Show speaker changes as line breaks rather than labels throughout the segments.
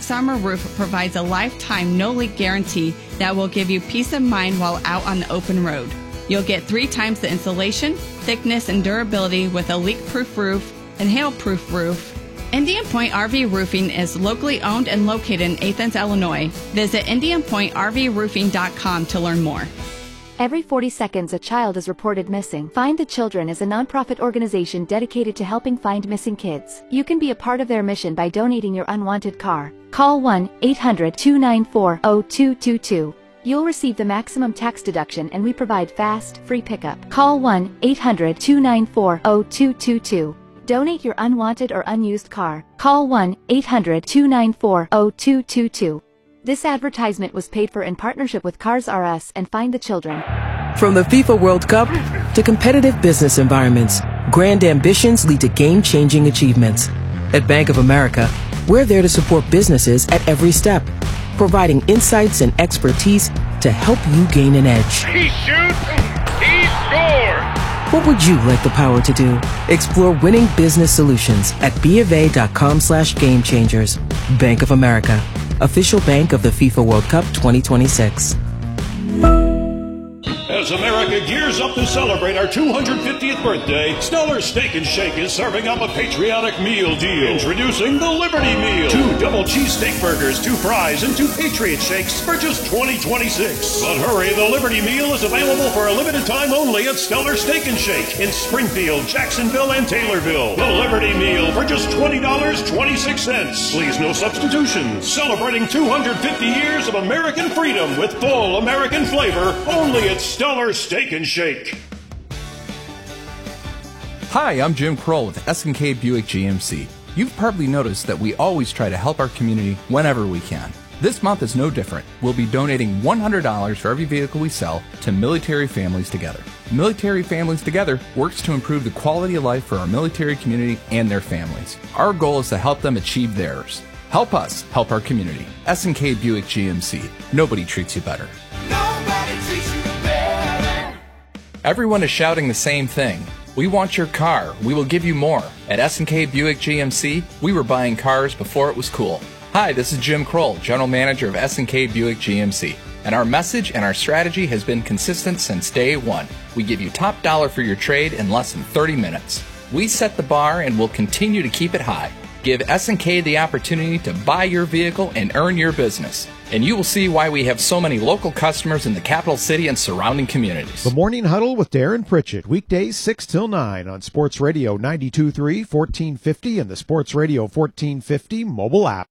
Lexarmor Roof provides a lifetime no-leak guarantee that will give you peace of mind while out on the open road. You'll get 3 times the insulation, thickness, and durability with a leak-proof roof and hail-proof roof. Indian Point RV Roofing is locally owned and located in Athens, Illinois. Visit IndianPointRVRoofing.com to learn more.
Every 40 seconds a child is reported missing. Find the Children is a nonprofit organization dedicated to helping find missing kids. You can be a part of their mission by donating your unwanted car. Call 1-800-294-0222. You'll receive the maximum tax deduction and we provide fast, free pickup. Call 1-800-294-0222. Donate your unwanted or unused car. Call 1-800-294-0222. This advertisement was paid for in partnership with Cars R Us and Find the Children.
From the FIFA World Cup to competitive business environments, grand ambitions lead to game-changing achievements. At Bank of America, we're there to support businesses at every step, providing insights and expertise to help you gain an edge.
He shoots, he scores!
What would you like the power to do? Explore winning business solutions at BofA.com/gamechangers. Bank of America, official bank of the FIFA World Cup 2026.
As America gears up to celebrate our 250th birthday, Stellar Steak and Shake is serving up a patriotic meal deal. Introducing the Liberty Meal. 2 double cheesesteak burgers, 2 fries, and 2 Patriot Shakes for just $20.26. But hurry, the Liberty Meal is available for a limited time only at Stellar Steak and Shake in Springfield, Jacksonville, and Taylorville. The Liberty Meal for just $20.26. Please, no substitutions. Celebrating 250 years of American freedom with full American flavor only at Stellar Steak and Shake.
Hi, I'm Jim Kroll with S&K Buick GMC. You've probably noticed that we always try to help our community whenever we can. This month is no different. We'll be donating $100 for every vehicle we sell to Military Families Together. Military Families Together works to improve the quality of life for our military community and their families. Our goal is to help them achieve theirs. Help us help our community. S&K Buick GMC. Nobody treats you better. Everyone is shouting the same thing. We want your car. We will give you more. At S&K Buick GMC, we were buying cars before it was cool. Hi, this is Jim Kroll, General Manager of S&K Buick GMC. And our message and our strategy has been consistent since day one. We give you top dollar for your trade in less than 30 minutes. We set the bar and will continue to keep it high. Give S&K the opportunity to buy your vehicle and earn your business. And you will see why we have so many local customers in the capital city and surrounding communities.
The Morning Huddle with Darren Pritchett, weekdays 6 till 9 on Sports Radio 92.3, 1450, and the Sports Radio 1450 mobile app.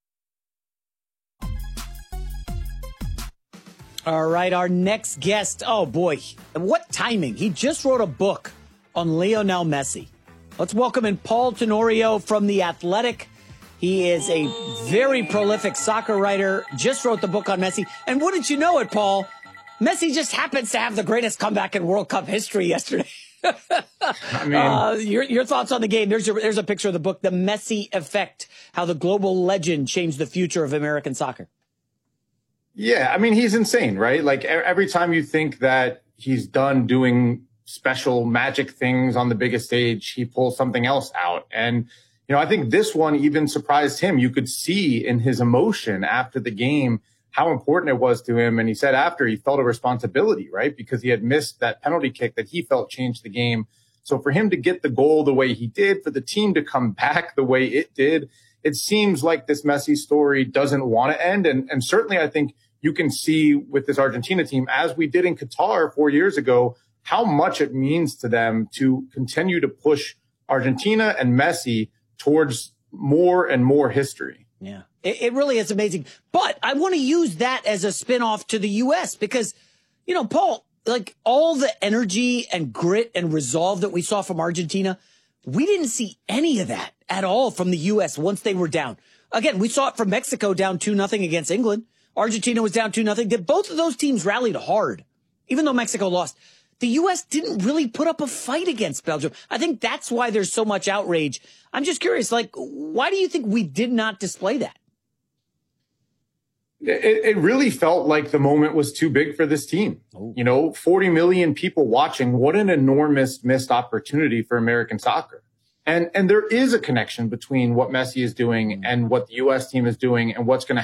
All right, our next guest. Oh, boy. What timing. He just wrote a book on Lionel Messi. Let's welcome in Paul Tenorio from The Athletic. He is a very prolific soccer writer, just wrote the book on Messi. And wouldn't you know it, Paul, Messi just happens to have the greatest comeback in World Cup history yesterday.
I mean,
your thoughts on the game. There's a picture of the book, The Messi Effect, how the global legend changed the future of American soccer.
Yeah, I mean, he's insane, right? Like every time you think that he's done doing special magic things on the biggest stage, he pulls something else out. And, you know, I think this one even surprised him. You could see in his emotion after the game how important it was to him. And he said after he felt a responsibility, right? Because he had missed that penalty kick that he felt changed the game. So for him to get the goal the way he did, for the team to come back the way it did, it seems like this Messi story doesn't want to end. And certainly I think you can see with this Argentina team, as we did in Qatar 4 years ago, how much it means to them to continue to push Argentina and Messi towards more and more history.
Yeah, it really is amazing. But I want to use that as a spinoff to the U.S. because, you know, Paul, like all the energy and grit and resolve that we saw from Argentina, we didn't see any of that at all from the U.S. once they were down. Again, we saw it from Mexico down 2-0 against England. Argentina was down 2-0. Both of those teams rallied hard, even though Mexico lost. The U.S. didn't really put up a fight against Belgium. I think that's why there's so much outrage. I'm just curious, like, why do you think we did not display that?
It really felt like the moment was too big for this team. Oh. You know, 40 million people watching. What an enormous missed opportunity for American soccer. And there is a connection between what Messi is doing and what the U.S. team is doing and what's going to